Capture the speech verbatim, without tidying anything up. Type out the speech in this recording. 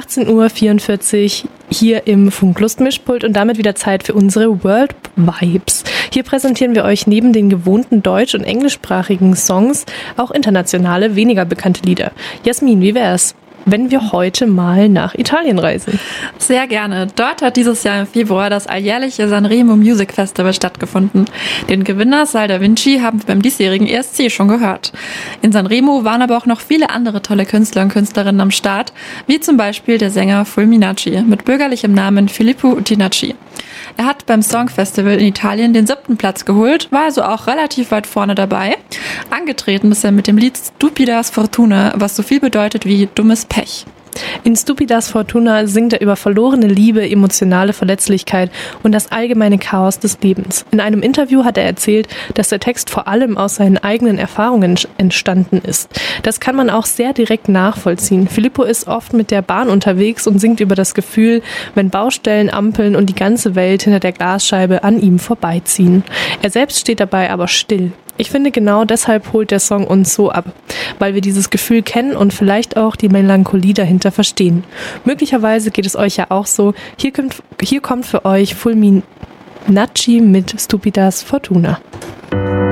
achtzehn Uhr vierundvierzig hier im Funk-Lust-Mischpult und damit wieder Zeit für unsere World Vibes. Hier präsentieren wir euch neben den gewohnten deutsch- und englischsprachigen Songs auch internationale, weniger bekannte Lieder. Jasmin, wie wär's, wenn wir heute mal nach Italien reisen? Sehr gerne. Dort hat dieses Jahr im Februar das alljährliche Sanremo Music Festival stattgefunden. Den Gewinner Sal da Vinci haben wir beim diesjährigen E S C schon gehört. In Sanremo waren aber auch noch viele andere tolle Künstler und Künstlerinnen am Start, wie zum Beispiel der Sänger Fulminacci mit bürgerlichem Namen Filippo Utinacci. Er hat beim Songfestival in Italien den siebten Platz geholt, war also auch relativ weit vorne dabei. Angetreten ist er mit dem Lied Stupidas Fortuna, was so viel bedeutet wie dummes Pech. In Stupidas Fortuna singt er über verlorene Liebe, emotionale Verletzlichkeit und das allgemeine Chaos des Lebens. In einem Interview hat er erzählt, dass der Text vor allem aus seinen eigenen Erfahrungen entstanden ist. Das kann man auch sehr direkt nachvollziehen. Filippo ist oft mit der Bahn unterwegs und singt über das Gefühl, wenn Baustellen, Ampeln und die ganze Welt hinter der Glasscheibe an ihm vorbeiziehen. Er selbst steht dabei aber still. Ich finde, genau deshalb holt der Song uns so ab, weil wir dieses Gefühl kennen und vielleicht auch die Melancholie dahinter verstehen. Möglicherweise geht es euch ja auch so. Hier kommt, hier kommt für euch Fulminacci mit Stupidas Fortuna.